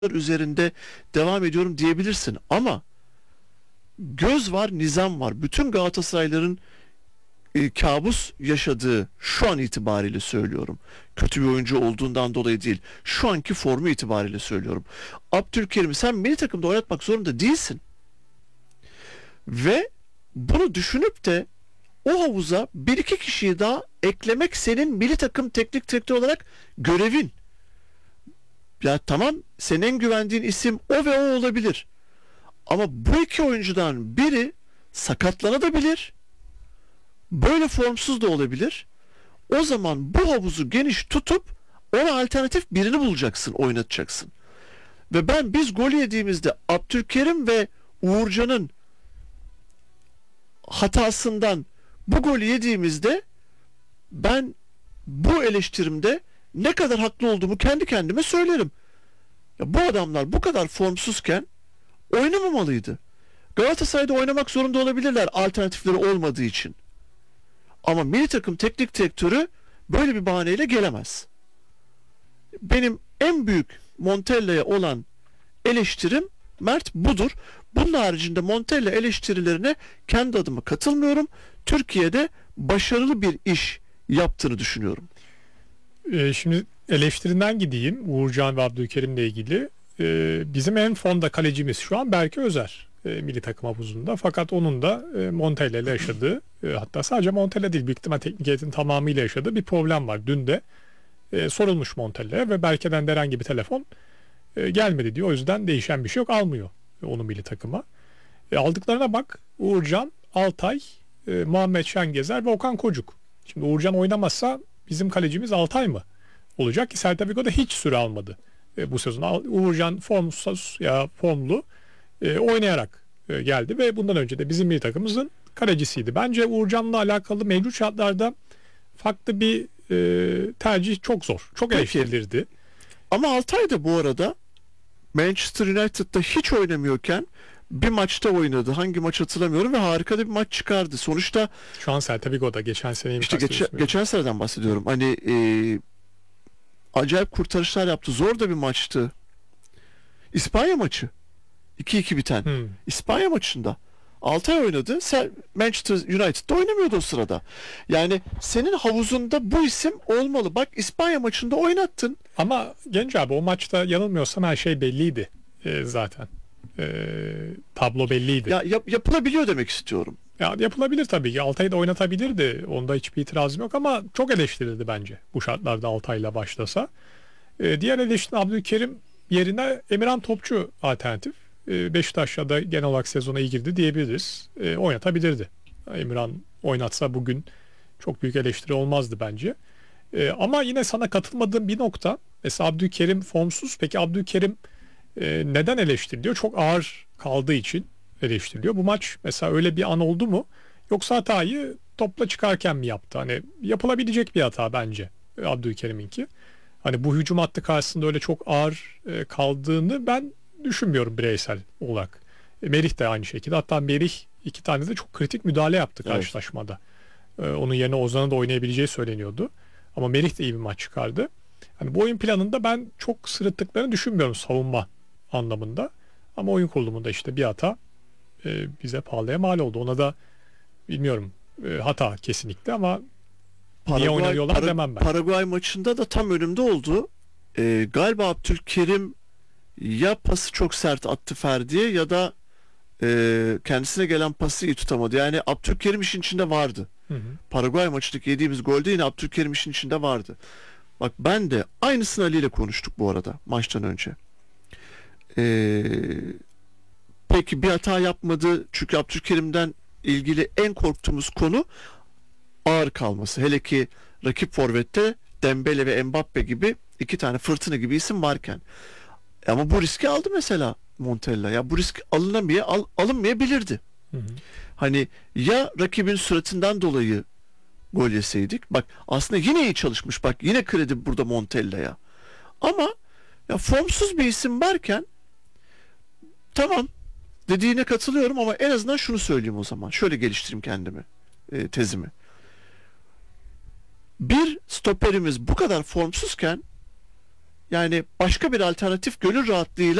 üzerinde devam ediyorum diyebilirsin ama göz var, nizam var. Bütün Galatasaraylıların kabus yaşadığı şu an itibariyle söylüyorum. Kötü bir oyuncu olduğundan dolayı değil. Şu anki formu itibariyle söylüyorum. Abdülkerim'i sen milli takımda oynatmak zorunda değilsin. Ve bunu düşünüp de o havuza bir iki kişiyi daha eklemek senin milli takım teknik direktör olarak görevin. Ya tamam, senin en güvendiğin isim o ve o olabilir. Ama bu iki oyuncudan biri sakatlanabilir. Böyle formsuz da olabilir. O zaman bu havuzu geniş tutup ona alternatif birini bulacaksın, oynatacaksın. Ve biz gol yediğimizde Abdülkerim ve Uğurcan'ın hatasından bu golü yediğimizde ben bu eleştirimde ne kadar haklı olduğumu kendi kendime söylerim. Ya bu adamlar bu kadar formsuzken oynamamalıydı. Galatasaray'da oynamak zorunda olabilirler alternatifleri olmadığı için. Ama milli takım teknik direktörü böyle bir bahaneyle gelemez. Benim en büyük Montella'ya olan eleştirim Mert budur. Bunun haricinde Montella eleştirilerine kendi adıma katılmıyorum. Türkiye'de başarılı bir iş yaptığını düşünüyorum. Şimdi eleştirinden gideyim Uğurcan ve Abdülkerim'le ilgili. Bizim en fonda kalecimiz şu an Berke Özer milli takım havuzunda. Fakat onun da Montella ile yaşadığı, hatta sadece Montella değil, büyük ihtimal teknik heyetin tamamıyla yaşadığı bir problem var. Dün de sorulmuş Montella'ya ve Berke'den de herhangi bir telefon gelmedi diyor. O yüzden değişen bir şey yok, almıyor onu milli takıma. Aldıklarına bak: Uğurcan, Altay, Muhammed Şengezer ve Okan Kocuk. Şimdi Uğurcan oynamazsa bizim kalecimiz Altay mı olacak ki? Celta Vigo'da hiç süre almadı bu sezon. Uğurcan formsuz ya formlu oynayarak geldi ve bundan önce de bizim milli takımımızın kalecisiydi. Bence Uğurcan'la alakalı mevcut şartlarda farklı bir tercih çok zor. Çok eleştirilirdi. Ama Altay da bu arada Manchester United'da hiç oynamıyorken bir maçta oynadı. Hangi maç hatırlamıyorum ve harika da bir maç çıkardı. Sonuçta şu an Celta Vigo'da geçen seneyi işte geçen seneden bahsediyorum. Hani acayip kurtarışlar yaptı. Zor da bir maçtı. İspanya maçı. 2-2 biten. İspanya maçında Altay oynadı. Manchester United'da oynamıyordu o sırada. Yani senin havuzunda bu isim olmalı. Bak, İspanya maçında oynattın. Ama Genç abi, o maçta yanılmıyorsam her şey belliydi zaten. Tablo belliydi. Ya yapılabiliyor demek istiyorum. Ya yapılabilir tabii ki. Altay'ı da oynatabilirdi. Onda hiçbir itirazım yok ama çok eleştirildi bence bu şartlarda Altay'la başlasa. Diğer eleştiri, Abdülkerim yerine Emirhan Topçu alternatif. Beşiktaş'ta da genel olarak sezona iyi girdi diyebiliriz. Oynatabilirdi. Emirhan oynatsa bugün çok büyük eleştiri olmazdı bence. Ama yine sana katılmadığım bir nokta. Mesela Abdülkerim formsuz. Peki Abdülkerim neden eleştiriliyor? Çok ağır kaldığı için eleştiriliyor. Bu maç mesela öyle bir an oldu mu? Yoksa hatayı topla çıkarken mi yaptı? Hani yapılabilecek bir hata bence Abdülkerim'inki. Hani bu hücum hattı karşısında öyle çok ağır kaldığını ben düşünmüyorum bireysel olarak. Merih de aynı şekilde. Hatta Merih 2 tane de çok kritik müdahale yaptı karşılaşmada. Onun yerine Ozan'ın da oynayabileceği söyleniyordu. Ama Merih de iyi bir maç çıkardı. Hani bu oyun planında ben çok sırıttıklarını düşünmüyorum savunma anlamında. Ama oyun kurulumunda işte bir hata bize pahalıya mal oldu. Ona da bilmiyorum, hata kesinlikle ama niye oynamıyorlar demem ben. Paraguay maçında da tam önümde oldu. Galiba Abdülkerim ya pası çok sert attı Ferdi'ye ya da kendisine gelen pası iyi tutamadı. Yani Abdülkerim işin içinde vardı. Paraguay maçındaki yediğimiz golde yine Abdülkerim işin içinde vardı. Bak, ben de aynısını Ali ile konuştuk bu arada maçtan önce. Peki bir hata yapmadı, çünkü Abdülkerim'den ilgili en korktuğumuz konu ağır kalması. Hele ki rakip forvette Dembele ve Mbappe gibi iki tane fırtına gibi isim varken. Ama bu riski aldı mesela Montella. Ya bu risk alınmayabilirdi. Hani ya rakibin süratinden dolayı gol yeseydik. Bak, aslında yine iyi çalışmış. Bak, yine kredi burada Montella'ya. Ama ya formsuz bir isim varken tamam, dediğine katılıyorum ama en azından şunu söyleyeyim o zaman. Şöyle geliştireyim kendimi, tezimi. Bir stoperimiz bu kadar formsuzken Yani başka bir alternatif gönül rahatlığıyla